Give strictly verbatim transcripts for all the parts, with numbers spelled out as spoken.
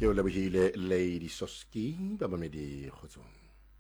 Ke o lebohile Lady Soski ba mamedi kgotsong.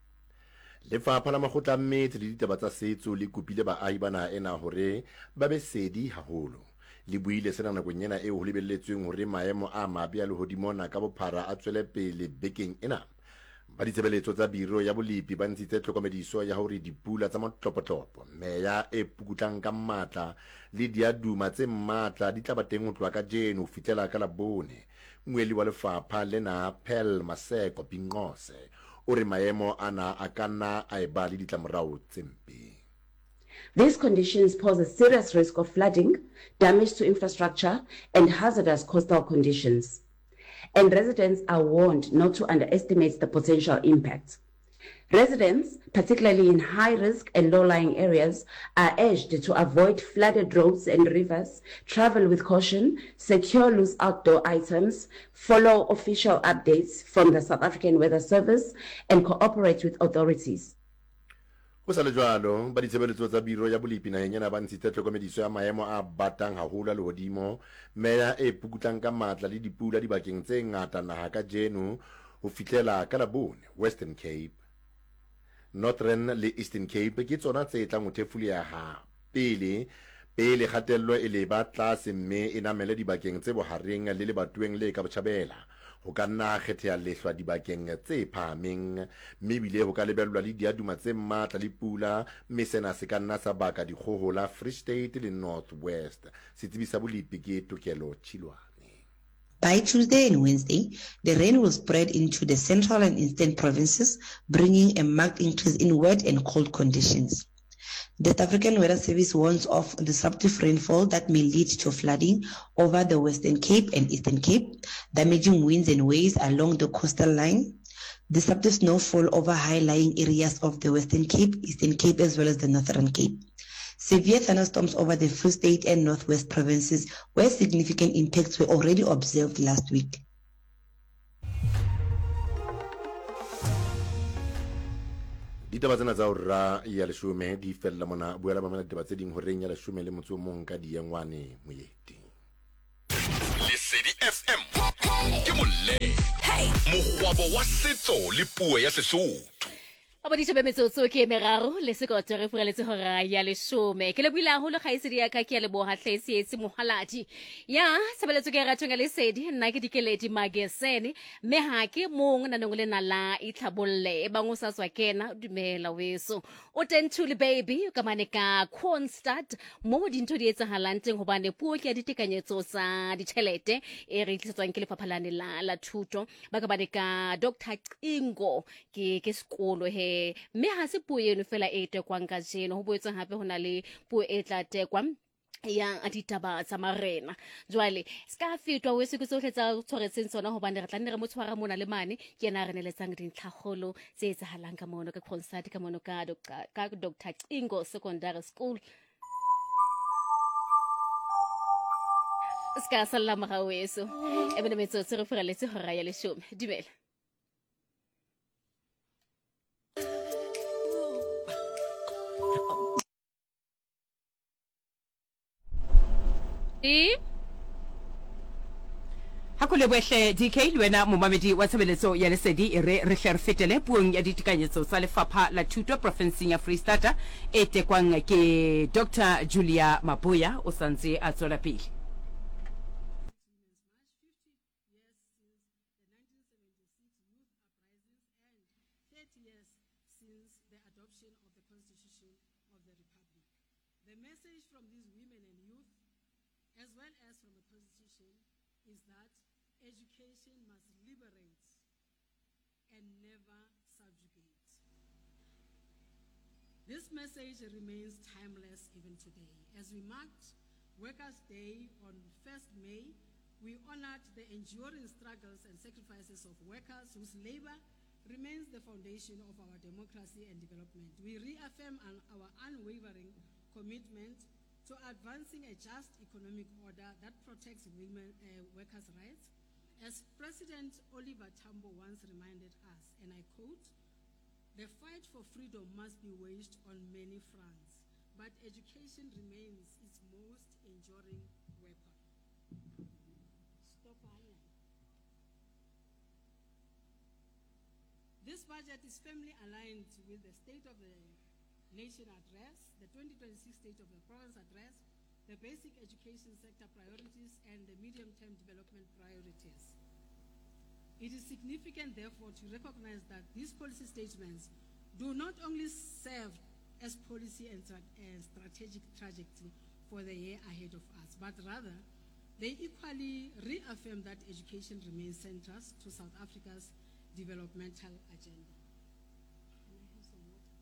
Lefapha la Makgotla a Metse le ditaba tsa setso le kopile baahi bana ena hore ba be sedi haholo. Le buile sena nakong ena eo ho lebelletsweng hore maemo a mabe a lehodimona ka bophara a tswele pele bekeng ena. Ba ditshebeletso tsa biro ya bolipi ba ntshitse tlhokomediso ya hore dipula tsa matlopotlopo meya e pukutlang ka matla le diaduma tse matla di tla ba teng ho tloha ka jeno ho fihlela ka Labone. Moeli wa lefapha lena Pearl Maseko Pinqose ore maemo ana a kana a eba le ditlamorao tse mpe. These conditions pose a serious risk of flooding, damage to infrastructure, and hazardous coastal conditions. And residents are warned not to underestimate the potential impact. Residents, particularly in high-risk and low-lying areas, are urged to avoid flooded roads and rivers, travel with caution, secure loose outdoor items, follow official updates from the South African Weather Service, and cooperate with authorities. Ho sa le jwalo, ba ditshebeletso tsa biro ya bolipi naheng ena ba ntshitse tlhokomediso ya maemo a batang haholo a lehodimo, meya e pukutlang ka matla le dipula dibakeng tse ngata naha ka jeno ho fihlela ka Labone, Western Cape. Northern le Eastern Cape ke tsona tse tlang ho thefuleha pele pele kgatello e le ba tlase mme e namele dibakeng tse bohareng le lebatueng le ka botjhabela. Ho ka nna kgetheha lehlwa dibakeng tse phahameng mme bile ho ka lebellwa le diaduma tse matla le pula mme sena se ka nna sa baka dikgohola Free State le North West. Setsebi sa bolipi ke Tokelo Chilwane. By Tuesday and Wednesday, the rain will spread into the central and eastern provinces, bringing a marked increase in wet and cold conditions. The South African Weather Service warns of disruptive rainfall that may lead to flooding over the Western Cape and Eastern Cape, damaging winds and waves along the coastal line, disruptive snowfall over high-lying areas of the Western Cape, Eastern Cape, as well as the Northern Cape. Severe thunderstorms over the Free State and Northwest provinces, where significant impacts were already observed last week. Ditaba tsena tsa hora ya leshome di fella mona buela ba mala ditaba tse ding horeng ya leshome le motso mong ka diengwane moyeti. Lesedi F M ke molle mogwabo wa setso le puo ya Sesotho. Abaditse be metsotso ke meraro le sekoto re fureletse hora ya leshome ke le buila holo khaisedi ya ka ke le bo hatlesi etsi mohaladi ya sebeletso ke ratho nga lesedi nna ke dikeledi magesene me ha ke mong na nngwe le nala itlhabolle e bango sa tswa kena dumela weso o tentule baby ka mane ka Constant mo dintho di etsahalang teng hobane puo ke ya ditekanyetso sa ditšhelete e re tlisetswang ke lefaphalane la la thuto ba ka bane ka Doctor Cingo ke ke sekolo he me ha se puo eno fela e tekwang ka jeno ho boetse hape hona le puo e tla tekwa ya ditaba tsa marena jwale ska fitwa we se go tsohle tsa tshwaretseng tsona hobane re tla nne re mo tshwara mona le mane ke na re neletsang dintlhagolo tse etsahalang ka mono ka concert ka mono ka ka Doctor Cingo Secondary School. Ska salama ga weso e bene metsotso re fureletse hora ya leshome dumela. E Hakule bwehle D K lwena momamedi wa tshebeletso ya lesedi re re hle re fetele puong ya ditekanyetso tsa lefapha la thuto province ya Free State e tekwang ke Doctor Julia Maboya o santse a tswela pele. The message from these women and youth, as well as from the Constitution, is that education must liberate and never subjugate. This message remains timeless even today. As we marked Workers' Day on first May, we honored the enduring struggles and sacrifices of workers whose labor remains the foundation of our democracy and development. We reaffirm our unwavering commitment to advancing a just economic order that protects women, uh, workers' rights. As President Oliver Tambo once reminded us, and I quote, "The fight for freedom must be waged on many fronts, but education remains its most enduring weapon." Stop. This budget is firmly aligned with the State of the Nation Address, the twenty twenty-six State of the Province Address, the basic education sector priorities, and the medium-term development priorities. It is significant, therefore, to recognize that these policy statements do not only serve as policy and, tra and strategic trajectory for the year ahead of us, but rather they equally reaffirm that education remains central to South Africa's developmental agenda. Can I have some water?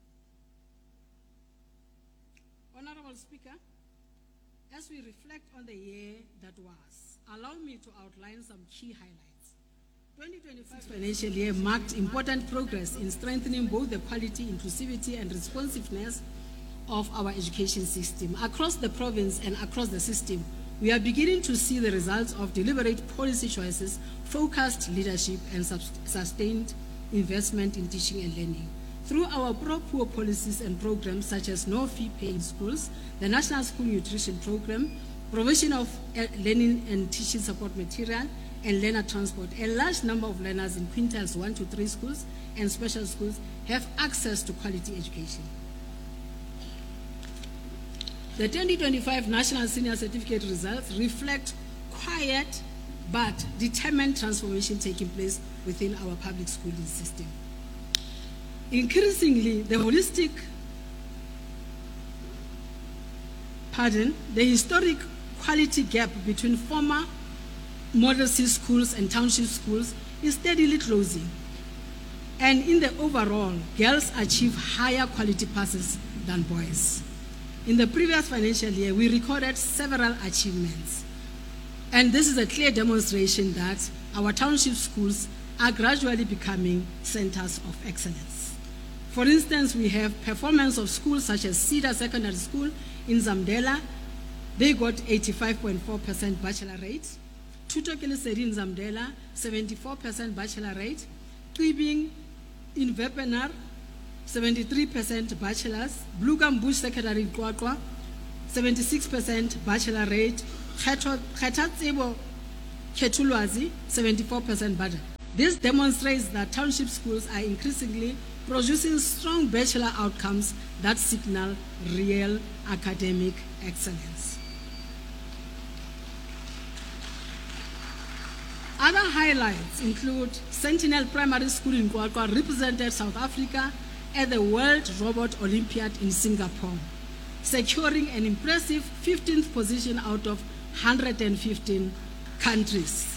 Honorable Speaker, as we reflect on the year that was, allow me to outline some key highlights. twenty twenty-five financial year marked important progress in strengthening both the quality, inclusivity, and responsiveness of our education system. Across the province and across the system, we are beginning to see the results of deliberate policy choices, focused leadership, and sustained investment in teaching and learning. Through our pro-poor policies and programs such as no fee pay in schools, the National School Nutrition Program, provision of learning and teaching support material, and learner transport, a large number of learners in quintiles one to three schools and special schools have access to quality education. The twenty twenty-five National Senior Certificate results reflect quiet but determined transformation taking place within our public schooling system. Increasingly, the holistic, pardon, the historic quality gap between former Model C schools and township schools is steadily closing. And in the overall, girls achieve higher quality passes than boys. In the previous financial year, we recorded several achievements. And this is a clear demonstration that our township schools are gradually becoming centers of excellence. For instance, we have performance of schools such as Cedar Secondary School in Zamdela. They got eighty-five point four percent bachelor rate. Tuto Kelesedi in Zamdela, seventy-four percent bachelor rate. Twibing in Vepenar, seventy-three percent bachelors. Blue Gum Bush Secondary in Kwakwa, seventy-six percent bachelor rate. Khetatsebo Ketulwazi, seventy-four percent bachelor. This demonstrates that township schools are increasingly producing strong bachelor outcomes that signal real academic excellence. Other highlights include Sentinel Primary School in Kwakwa represented South Africa at the World Robot Olympiad in Singapore, securing an impressive fifteenth position out of one hundred fifteen countries.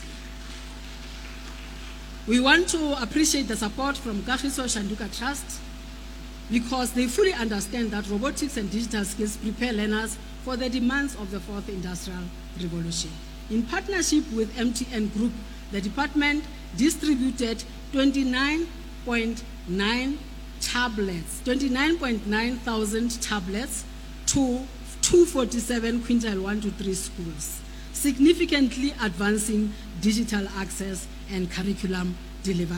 We want to appreciate the support from Kagiso Shanduka Trust because they fully understand that robotics and digital skills prepare learners for the demands of the fourth industrial revolution. In partnership with M T N Group, the department distributed twenty-nine point nine tablets, twenty-nine point nine thousand tablets to two hundred forty-seven quintile one to three schools, significantly advancing digital access and curriculum delivery.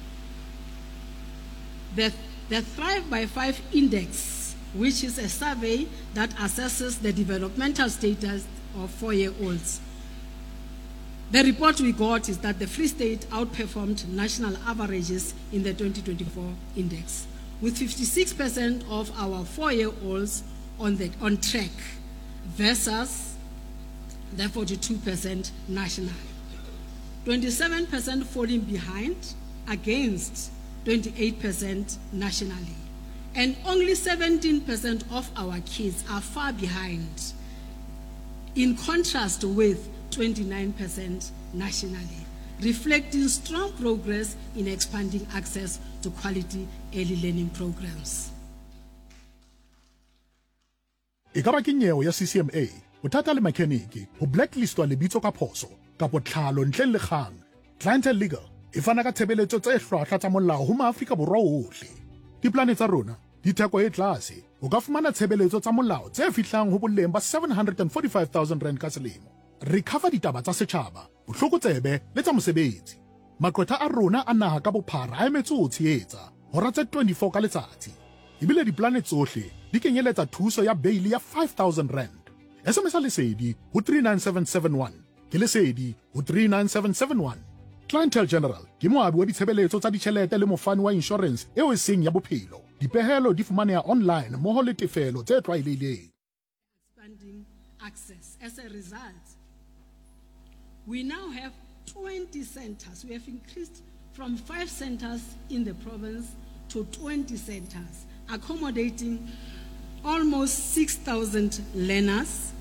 The, the Thrive by Five Index, which is a survey that assesses the developmental status of four-year-olds. The report we got is that the Free State outperformed national averages in the twenty twenty-four index, with fifty-six percent of our four-year-olds on, the, on track versus the forty-two percent national. twenty-seven percent falling behind against twenty-eight percent nationally. And only seventeen percent of our kids are far behind, in contrast with twenty-nine percent nationally, reflecting strong progress in expanding access to quality early learning programs. E ka ba ke nyewe ya C C M A, bothata le mechanic, ho blacklistwa lebitso ka phoso, ka botlhalo ntleng le kgang. Clientele Legal e fana ka tshebeletso tse hlwahlwa tsa molao ho Maafrika Borwa ohle. Diplane tsa rona di theko e tlase, o ka fumana tshebeletso tsa molao tse fihlang ho boleng ba seven hundred forty-five thousand rand ka selemo. Recover ditaba tsa setjhaba, bohlokotsebe le tsa mosebetsi. Maqwetha a rona a naha ka bophara a emetse ho tshehetsa hora tse twenty-four ka letsatsi. Ebile diplane tsohle di kenyeletsa thuso ya bail ya five thousand rand. S M S lesedi ho three nine seven seven one. Ke lesedi ho three nine seven seven one. Clientele General ke moabi wa ditshebeletso tsa ditjhelete le mofani wa insurance eo e seng ya bophelo. Dipehelo di fumaneha online mmoho le tefelo tse tlwaelehileng. Expanding access. As a result, we now have twenty centers. We have increased from five centers in the province to twenty centers, accommodating almost six thousand learners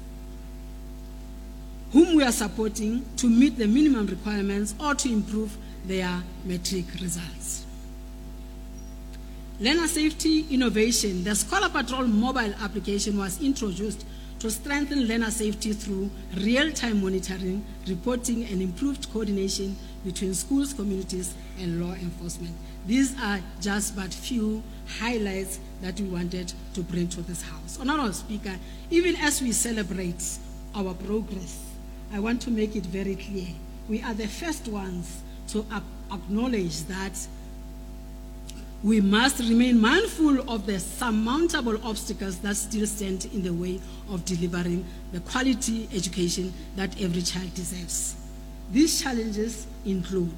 whom we are supporting to meet the minimum requirements or to improve their matric results. Learner safety innovation. The Scholar Patrol mobile application was introduced to strengthen learner safety through real-time monitoring, reporting, and improved coordination between schools, communities, and law enforcement. These are just but few highlights that we wanted to bring to this House. Honorable Speaker, even as we celebrate our progress, I want to make it very clear, we are the first ones to acknowledge that we must remain mindful of the surmountable obstacles that still stand in the way of delivering the quality education that every child deserves. These challenges include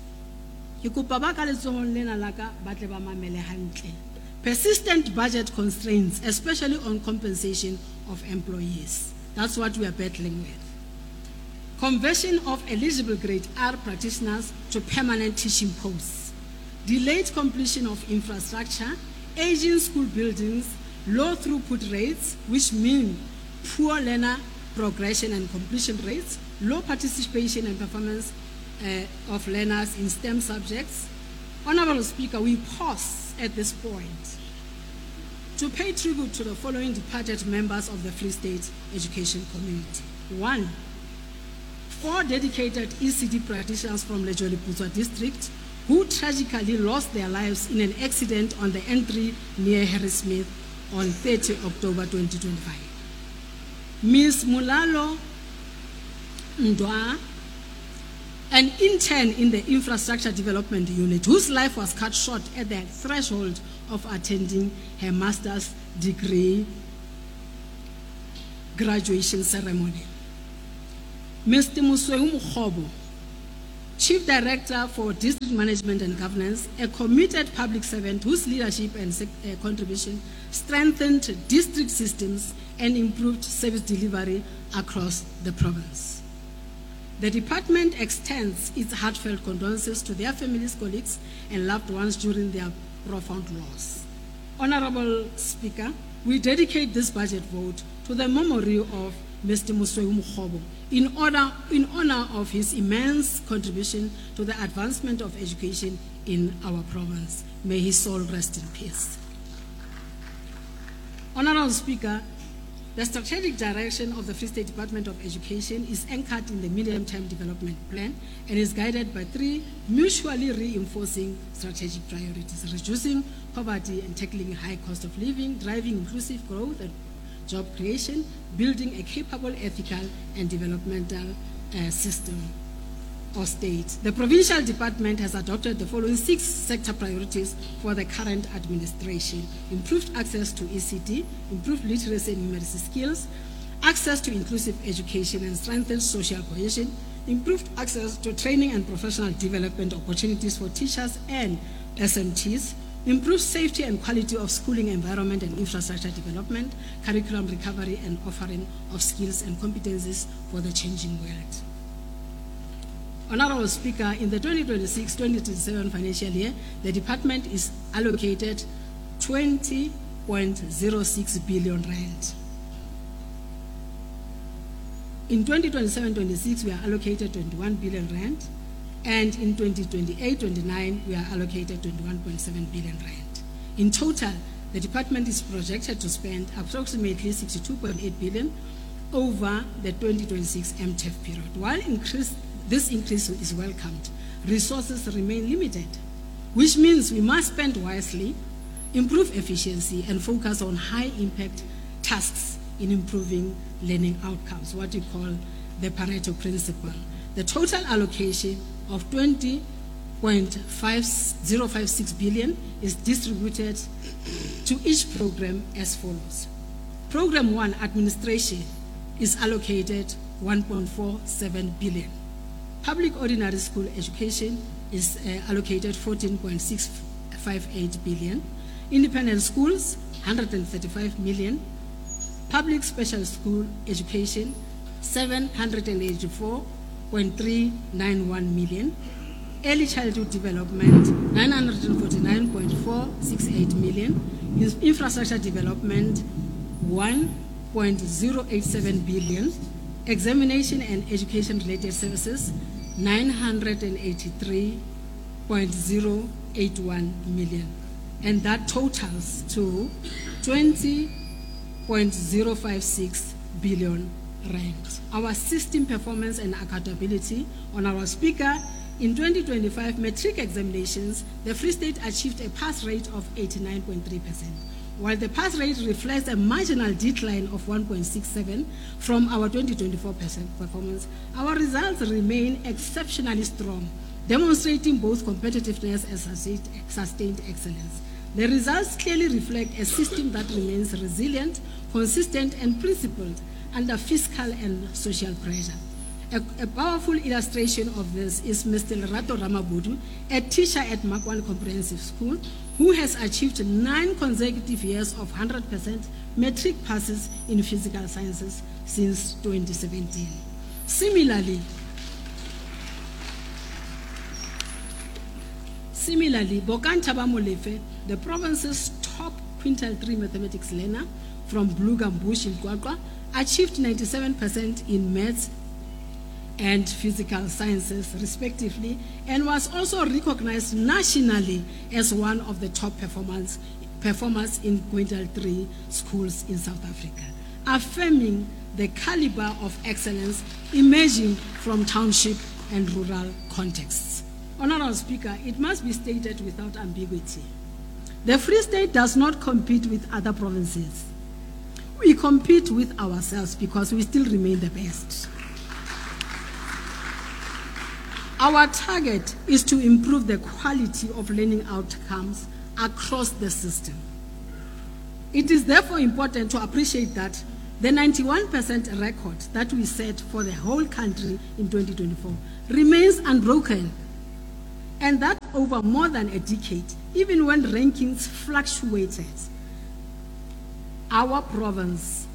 persistent budget constraints, especially on compensation of employees. That's what we are battling with. Conversion of eligible grade R practitioners to permanent teaching posts. Delayed completion of infrastructure, aging school buildings, low throughput rates, which mean poor learner progression and completion rates, low participation and performance uh, of learners in STEM subjects. Honorable Speaker, we pause at this point to pay tribute to the following departed members of the Free State education community. One, four dedicated E C D practitioners from Lejoliputswa district who tragically lost their lives in an accident on the N three near Harrismith on thirtieth October twenty twenty-five. Miz Mulalo Ndwa, an intern in the Infrastructure Development Unit, whose life was cut short at the threshold of attending her master's degree graduation ceremony. Mister Musweu Mukhobo, Chief Director for District Management and Governance, a committed public servant whose leadership and uh, contribution strengthened district systems and improved service delivery across the province. The department extends its heartfelt condolences to their families, colleagues, and loved ones during their profound loss. Honorable Speaker, we dedicate this budget vote to the memory of Mister Musweu Mukhobo in, order, in honor of his immense contribution to the advancement of education in our province. May his soul rest in peace. Honorable Speaker, the strategic direction of the Free State Department of Education is anchored in the Medium-Term Development Plan and is guided by three mutually reinforcing strategic priorities: reducing poverty and tackling high cost of living, driving inclusive growth and job creation, building a capable, ethical, and developmental uh, system or state. The provincial department has adopted the following six sector priorities for the current administration: improved access to E C D, improved literacy and numeracy skills, access to inclusive education and strengthened social cohesion, improved access to training and professional development opportunities for teachers and S M Ts, improved safety and quality of schooling environment and infrastructure development, curriculum recovery and offering of skills and competencies for the changing world. Honorable Speaker, in the twenty twenty-six twenty twenty-seven financial year, the department is allocated twenty point zero six billion rand. In twenty twenty-seven twenty-six, we are allocated twenty-one billion rand, and in twenty twenty-eight twenty-nine, we are allocated twenty-one point seven billion rand. In total, the department is projected to spend approximately sixty-two point eight billion over the twenty twenty-six M T E F period. While increase, this increase is welcomed, resources remain limited, which means we must spend wisely, improve efficiency, and focus on high-impact tasks in improving learning outcomes, what we call the Pareto principle. The total allocation of twenty point five zero five six billion is distributed to each program as follows. Program one, administration, is allocated one point four seven billion. Public ordinary school education is uh, allocated fourteen point six five eight billion. Independent schools, one hundred thirty-five million. Public special school education, seven hundred eighty-four point three nine one million. Early childhood development, nine hundred forty-nine point four six eight million. Infrastructure development, one point zero eight seven billion. Examination and education related services, nine hundred eighty-three point zero eight one million. And that totals to twenty point zero five six billion rand. Our system performance and accountability on our speaker. In twenty twenty-five matric examinations, the Free State achieved a pass rate of eighty-nine point three percent. While the pass rate reflects a marginal decline of one point six seven from our twenty twenty-four performance, our results remain exceptionally strong, demonstrating both competitiveness and sustained excellence. The results clearly reflect a system that remains resilient, consistent, and principled under fiscal and social pressure. A, a powerful illustration of this is Mister Lerato Ramabudu, a teacher at Makwan Comprehensive School, who has achieved nine consecutive years of one hundred percent matric passes in physical sciences since twenty seventeen. Similarly, Similarly, Bokantaba Molefe, the province's top quintile three mathematics learner from Blugambush in Kwakwa, achieved ninety-seven percent in maths and physical sciences, respectively, and was also recognized nationally as one of the top performers, performers in quintile three schools in South Africa, affirming the caliber of excellence emerging from township and rural contexts. Honorable Speaker, it must be stated without ambiguity. The Free State does not compete with other provinces. We compete with ourselves because we still remain the best. Our target is to improve the quality of learning outcomes across the system. It is therefore important to appreciate that the ninety-one percent record that we set for the whole country in twenty twenty-four remains unbroken, and that over more than a decade, even when rankings fluctuated, our province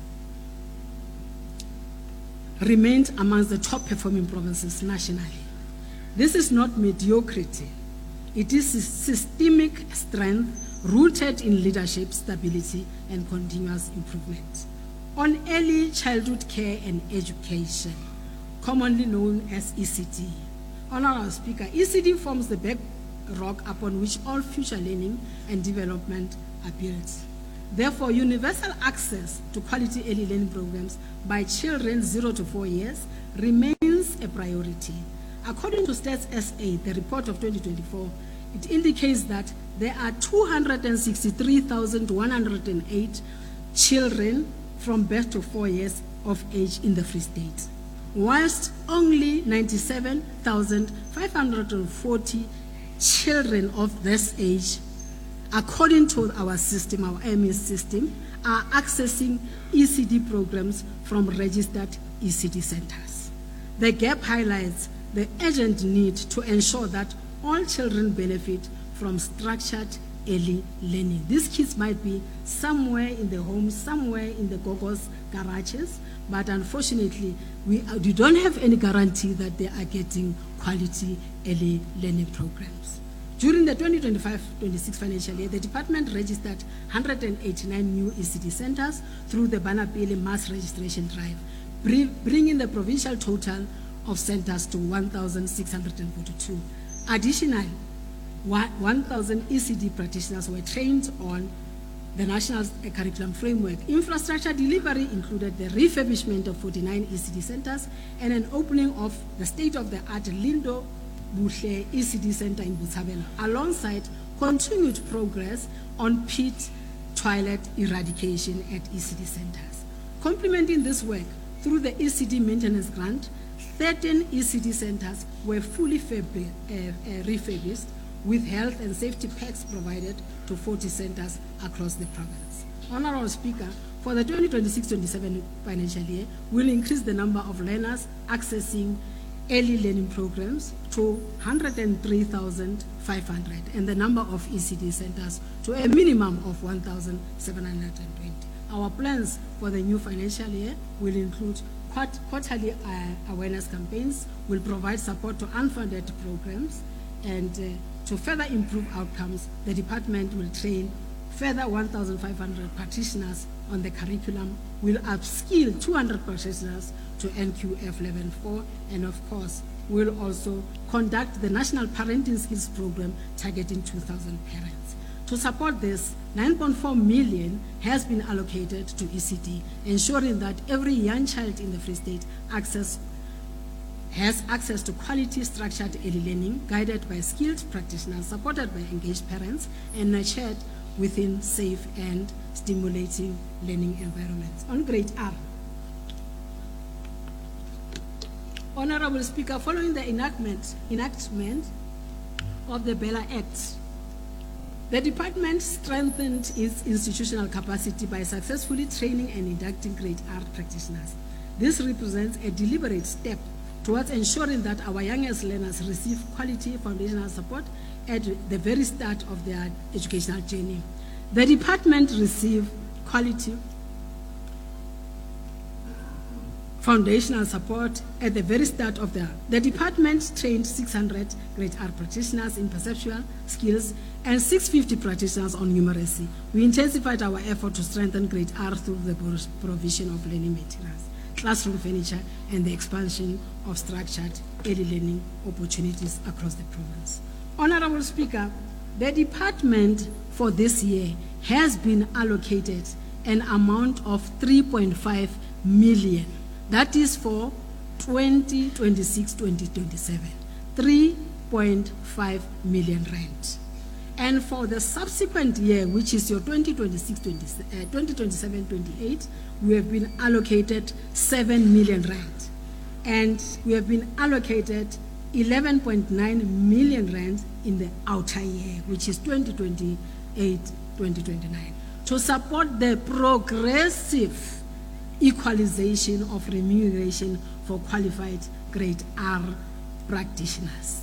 remained amongst the top performing provinces nationally. This is not mediocrity. It is systemic strength rooted in leadership, stability, and continuous improvement. On early childhood care and education, commonly known as E C D. Honorable Speaker, E C D forms the bedrock upon which all future learning and development are built. Therefore, universal access to quality early learning programs by children zero to four years remains a priority. According to Stats S A, the report of twenty twenty-four, it indicates that there are two hundred sixty-three thousand one hundred eight children from birth to four years of age in the Free State, whilst only ninety-seven thousand five hundred forty children of this age, according to our system, our M E S system, are accessing E C D programs from registered E C D centers. The gap highlights the urgent need to ensure that all children benefit from structured early learning. These kids might be somewhere in the home, somewhere in the gogos garages, but unfortunately, we, we don't have any guarantee that they are getting quality early learning programs. During the twenty twenty-five twenty-six financial year, the department registered one hundred eighty-nine new E C D centers through the Banapele mass registration drive, bringing the provincial total of centers to one thousand six hundred forty-two. Additionally, one thousand E C D practitioners were trained on the national curriculum framework. Infrastructure delivery included the refurbishment of forty-nine E C D centers and an opening of the state-of-the-art Lindo Buhle E C D Center in Botshabelo, alongside continued progress on pit toilet eradication at E C D centers. Complementing this work through the E C D maintenance grant, thirteen E C D centers were fully uh, uh, refurbished, with health and safety packs provided to forty centers across the province. Honorable Speaker, for the twenty twenty-six twenty-seven financial year, we'll increase the number of learners accessing early learning programs to one hundred three thousand five hundred, and the number of E C D centers to a minimum of one thousand seven hundred twenty. Our plans for the new financial year will include quart quarterly uh, awareness campaigns, will provide support to unfunded programs, and uh, to further improve outcomes, the department will train further one thousand five hundred practitioners on the curriculum, will upskill two hundred practitioners to N Q F level four, and of course, will also conduct the National Parenting Skills Program targeting two thousand parents. To support this, nine point four million has been allocated to E C D, ensuring that every young child in the Free State access has access to quality structured early learning, guided by skilled practitioners, supported by engaged parents, and nurtured within safe and stimulating learning environments. On grade R, Honorable Speaker, following the enactment, enactment of the Bella Act, the department strengthened its institutional capacity by successfully training and inducting grade R practitioners. This represents a deliberate step towards ensuring that our youngest learners receive quality foundational support at the very start of their educational journey. The department received quality foundational support at the very start of the the department trained six hundred grade R practitioners in perceptual skills and six hundred fifty practitioners on numeracy. We intensified our effort to strengthen grade R through the provision of learning materials, classroom furniture, and the expansion of structured early learning opportunities across the province. Honorable Speaker, the department for this year has been allocated an amount of three point five million. That is for twenty twenty-six twenty twenty-seven, three point five million rand. And for the subsequent year, which is your twenty twenty-six twenty-seven twenty-eight, we have been allocated seven million rand. And we have been allocated eleven point nine million rand in the outer year, which is twenty twenty-eight twenty twenty-nine, to support the progressive equalization of remuneration for qualified grade R practitioners.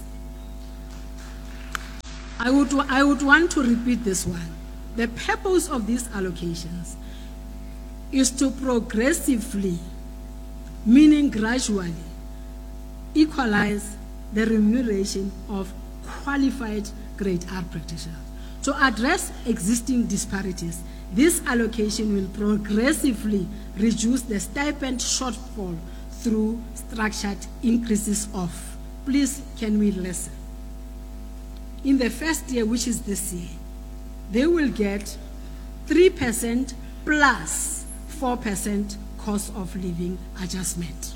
I would, I would want to repeat this one. The purpose of these allocations is to progressively, meaning gradually, equalize the remuneration of qualified grade R practitioners. To address existing disparities, this allocation will progressively reduce the stipend shortfall through structured increases of, please can we listen? In the first year, which is this year, they will get three percent plus four percent cost of living adjustment.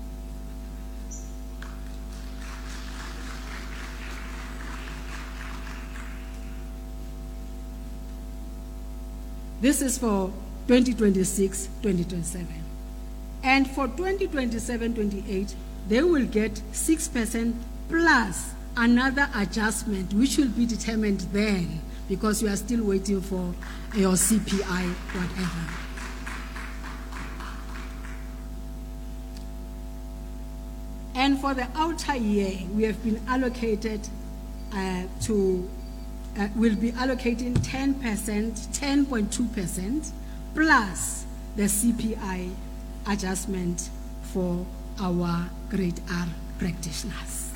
This is for twenty twenty-six twenty twenty-seven. And for twenty twenty-seven twenty-eight, they will get six percent plus another adjustment, which will be determined then, because you are still waiting for your C P I, whatever. And for the outer year, we have been allocated uh, to Uh, will be allocating ten percent, ten point two percent, plus the C P I adjustment for our grade R practitioners.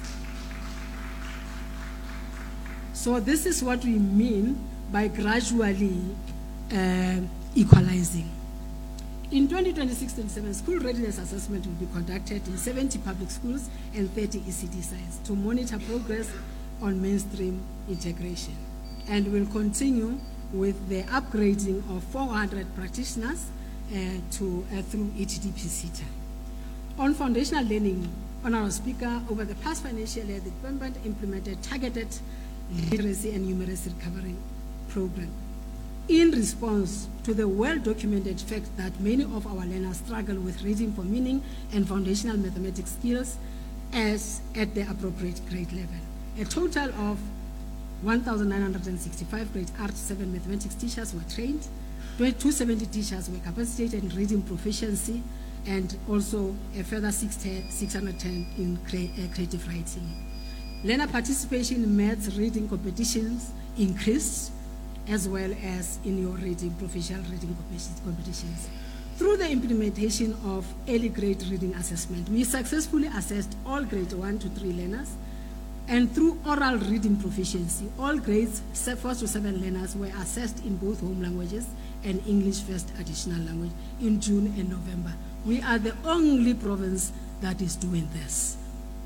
So this is what we mean by gradually uh, equalizing. In twenty twenty-six twenty-seven, school readiness assessment will be conducted in seventy public schools and thirty E C D sites to monitor progress on mainstream integration, and will continue with the upgrading of four hundred practitioners uh, to uh, through E T D P C T A. On foundational learning, Honorable Speaker, over the past financial year, the department implemented targeted literacy and numeracy recovery program in response to the well-documented fact that many of our learners struggle with reading for meaning and foundational mathematics skills as at the appropriate grade level. A total of one thousand nine hundred sixty-five grade R seven mathematics teachers were trained, two hundred seventy teachers were capacitated in reading proficiency, and also a further six hundred ten in cre uh, creative writing. Learner participation in maths reading competitions increased, as well as in your reading, professional reading competitions. Through the implementation of early grade reading assessment, we successfully assessed all grade one to three learners, and through oral reading proficiency, all grades four to seven learners were assessed in both home languages and English first additional language in June and November. We are the only province that is doing this.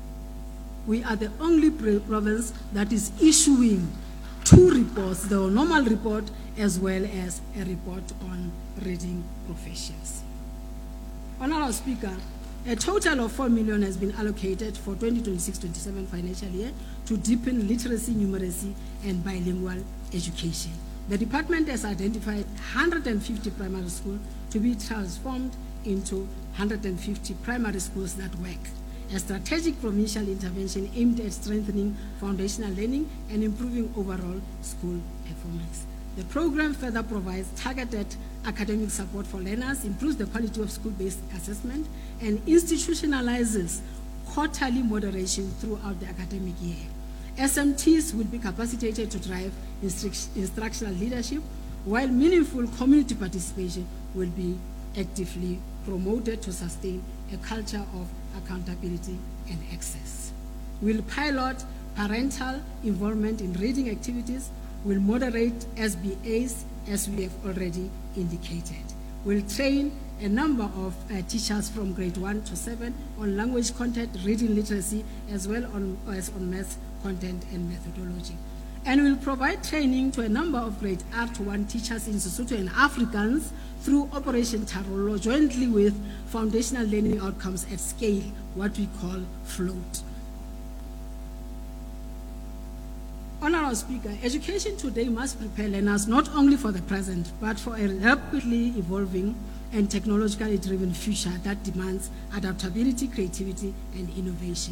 We are the only province that is issuing two reports, the normal report as well as a report on reading proficiency. Honorable Speaker, a total of four million has been allocated for twenty twenty-six twenty-seven financial year to deepen literacy, numeracy, and bilingual education. The department has identified one hundred fifty primary schools to be transformed into one hundred fifty primary schools that work. A strategic provincial intervention aimed at strengthening foundational learning and improving overall school performance. The program further provides targeted academic support for learners, improves the quality of school-based assessment, and institutionalizes quarterly moderation throughout the academic year. S M Ts will be capacitated to drive instru instructional leadership, while meaningful community participation will be actively promoted to sustain a culture of accountability and access. We'll pilot parental involvement in reading activities, will moderate S B As as we have already indicated. We'll train a number of uh, teachers from grade one to seven on language content, reading literacy, as well on, as on math content and methodology. And we'll provide training to a number of grade R to one teachers in Sesotho and Afrikaans through Operation Tharollo, jointly with Foundational Learning Outcomes at Scale, what we call FLOAT. Honorable Speaker, education today must prepare learners not only for the present, but for a rapidly evolving and technologically driven future that demands adaptability, creativity, and innovation.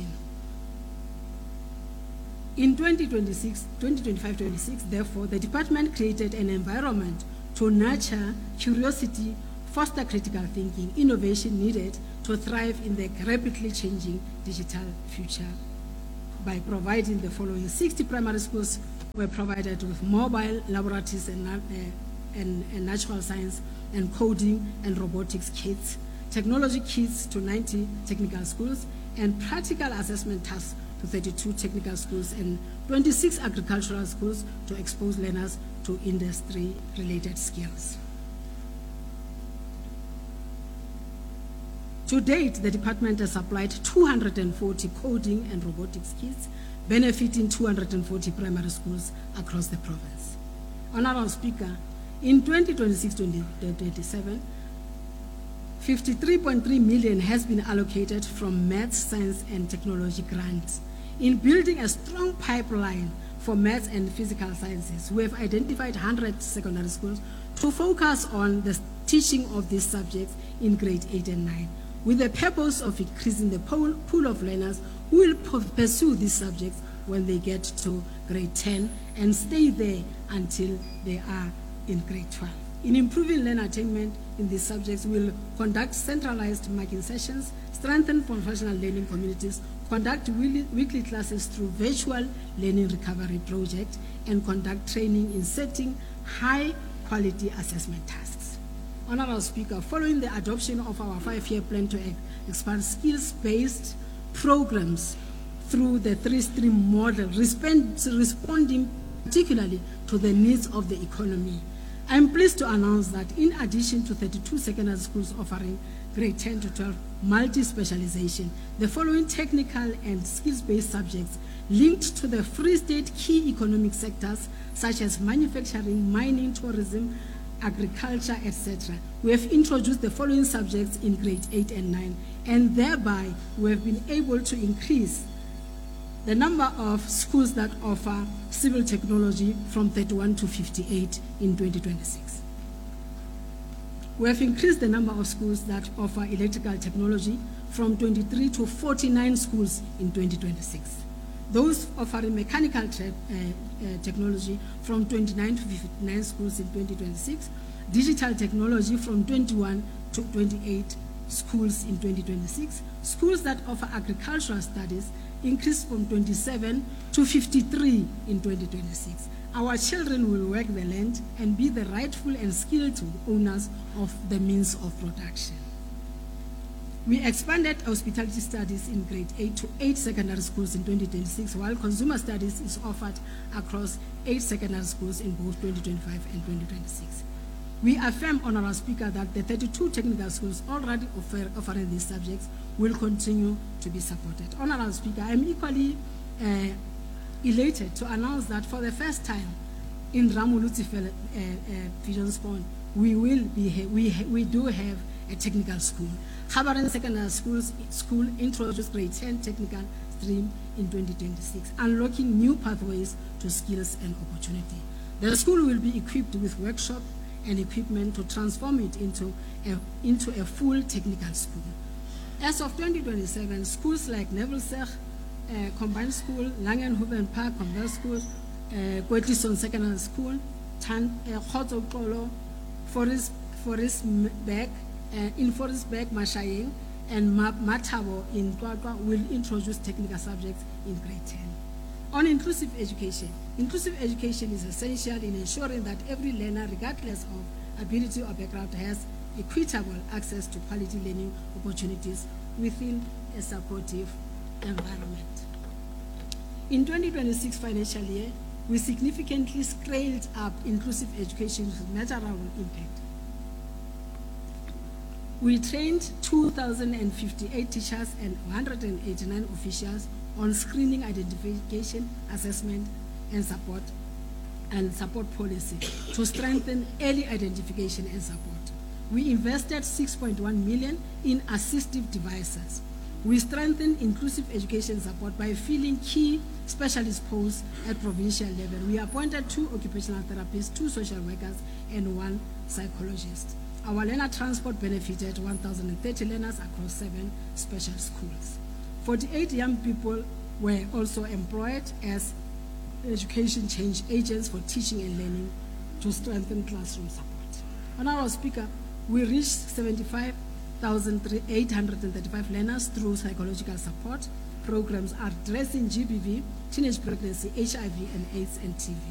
In twenty twenty-six, twenty twenty-five twenty-six, therefore, the department created an environment to nurture curiosity, foster critical thinking, innovation needed to thrive in the rapidly changing digital future by providing the following. sixty primary schools were provided with mobile laboratories and, uh, and, and natural science and coding and robotics kits, technology kits to ninety technical schools, and practical assessment tasks to thirty-two technical schools and twenty-six agricultural schools to expose learners to industry-related skills. To date, the department has supplied two hundred forty coding and robotics kits, benefiting two hundred forty primary schools across the province. Honorable Speaker, in twenty twenty-six twenty twenty-seven, fifty-three point three million has been allocated from maths, science, and technology grants. In building a strong pipeline for maths and physical sciences, we have identified one hundred secondary schools to focus on the teaching of these subjects in grade eight and nine, with the purpose of increasing the pool, pool of learners who will pursue these subjects when they get to grade ten and stay there until they are in grade twelve. In improving learner attainment in these subjects, we'll conduct centralized marking sessions, strengthen professional learning communities, conduct weekly classes through virtual learning recovery project, and conduct training in setting high quality assessment tasks. Honorable Speaker, following the adoption of our five-year plan to expand skills-based programs through the three-stream model, responding particularly to the needs of the economy, I'm pleased to announce that in addition to thirty-two secondary schools offering grade ten to twelve multi-specialization, the following technical and skills-based subjects linked to the Free State key economic sectors such as manufacturing, mining, tourism, agriculture, et cetera. We have introduced the following subjects in grade eight and nine, and thereby we have been able to increase the number of schools that offer civil technology from thirty-one to fifty-eight in twenty twenty-six. We have increased the number of schools that offer electrical technology from twenty-three to forty-nine schools in twenty twenty-six. Those offering mechanical uh, uh, technology from twenty-nine to fifty-nine schools in twenty twenty-six, digital technology from twenty-one to twenty-eight schools in twenty twenty-six. Schools that offer agricultural studies increased from twenty-seven to fifty-three in twenty twenty-six. Our children will work the land and be the rightful and skilled owners of the means of production. We expanded hospitality studies in grade eight to eight secondary schools in twenty twenty-six, while consumer studies is offered across eight secondary schools in both twenty twenty-five and twenty twenty-six. We affirm, Honorable Speaker, that the thirty-two technical schools already offer, offering these subjects will continue to be supported. Honorable Speaker, I am equally uh, elated to announce that for the first time in Ramolotsi uh, uh, Vision Spawn, we will be we we do have a technical school. Habaran Secondary Schools School introduced grade ten technical stream in twenty twenty-six, unlocking new pathways to skills and opportunity. The school will be equipped with workshop and equipment to transform it into a, into a full technical school. As of twenty twenty-seven, schools like Nevelsech uh, Combined School, Langenhoven Park Convert School, uh, Kwetlisong Secondary School, Tan uh, Khotso Forest Forestberg, uh, in Forestberg, Mashayeng, and Matabo in Twatwa will introduce technical subjects in grade ten. On inclusive education, inclusive education is essential in ensuring that every learner, regardless of ability or background, has equitable access to quality learning opportunities within a supportive environment. In twenty twenty-six financial year, we significantly scaled up inclusive education with measurable impact. We trained two thousand fifty-eight teachers and one hundred eighty-nine officials on screening, identification, assessment, and support, and support policy to strengthen early identification and support. We invested six point one million in assistive devices. We strengthened inclusive education support by filling key specialist posts at provincial level. We appointed two occupational therapists, two social workers, and one psychologist. Our learner transport benefited one thousand thirty learners across seven special schools. forty-eight young people were also employed as education change agents for teaching and learning to strengthen classroom support. Honorable Speaker, we reached seventy-five thousand eight hundred thirty-five learners through psychological support programs addressing G B V, teenage pregnancy, H I V and AIDS, and T V.